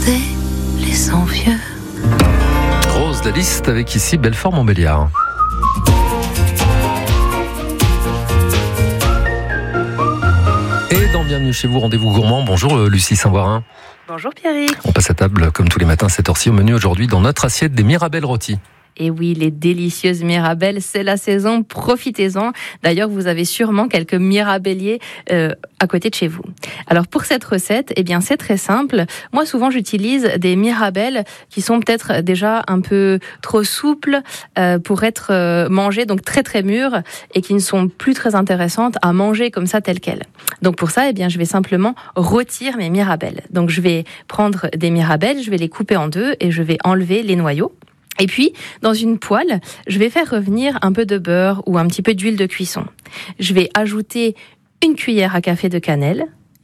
regarder les envieux. Rose la liste avec ici Belfort-Montbéliard. Et dans Bienvenue chez vous, rendez-vous gourmand. Bonjour Lucie Saint-Voirin. Bonjour Pierrick. On passe à table comme tous les matins à cette heure-ci. Au menu aujourd'hui dans notre assiette des mirabelles rôties. Et oui, les délicieuses mirabelles, c'est la saison, profitez-en. D'ailleurs, vous avez sûrement quelques mirabelliers à côté de chez vous. Alors pour cette recette, eh bien c'est très simple. Moi, souvent, j'utilise des mirabelles qui sont peut-être déjà un peu trop souples pour être mangées, donc très très mûres, et qui ne sont plus très intéressantes à manger comme ça telles quelles. Donc pour ça, eh bien je vais simplement rôtir mes mirabelles. Donc je vais prendre des mirabelles, je vais les couper en deux et je vais enlever les noyaux. Et puis, dans une poêle, je vais faire revenir un peu de beurre ou un petit peu d'huile de cuisson. Je vais ajouter une cuillère à café de cannelle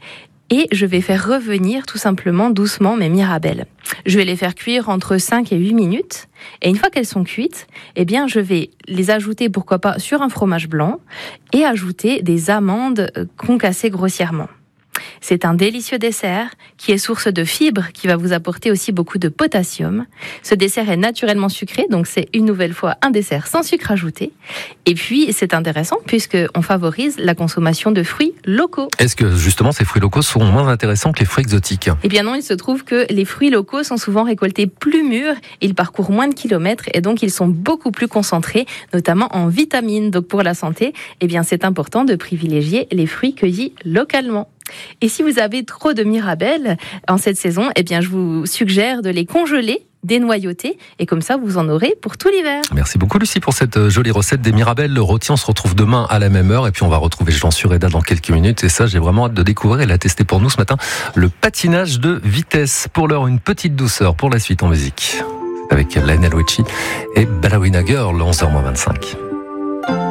et je vais faire revenir tout simplement doucement mes mirabelles. Je vais les faire cuire entre 5 et 8 minutes. Et une fois qu'elles sont cuites, eh bien, je vais les ajouter, pourquoi pas, sur un fromage blanc et ajouter des amandes concassées grossièrement. C'est un délicieux dessert qui est source de fibres, qui va vous apporter aussi beaucoup de potassium. Ce dessert est naturellement sucré, donc c'est une nouvelle fois un dessert sans sucre ajouté. Et puis, c'est intéressant puisqu'on favorise la consommation de fruits locaux. Est-ce que justement ces fruits locaux sont moins intéressants que les fruits exotiques ? Eh bien non, il se trouve que les fruits locaux sont souvent récoltés plus mûrs, ils parcourent moins de kilomètres et donc ils sont beaucoup plus concentrés, notamment en vitamines. Donc pour la santé, eh bien c'est important de privilégier les fruits cueillis localement. Et si vous avez trop de mirabelles en cette saison, eh bien je vous suggère de les congeler, dénoyauter, et comme ça vous en aurez pour tout l'hiver. Merci beaucoup Lucie pour cette jolie recette des mirabelles rôties. On se retrouve demain à la même heure et puis on va retrouver Jean Sureda dans quelques minutes. Et ça, j'ai vraiment hâte de découvrir et la tester pour nous ce matin. Le patinage de vitesse. Pour l'heure, une petite douceur. Pour la suite en musique, avec Lionel Richie et Ballerina Girl, 11h-25.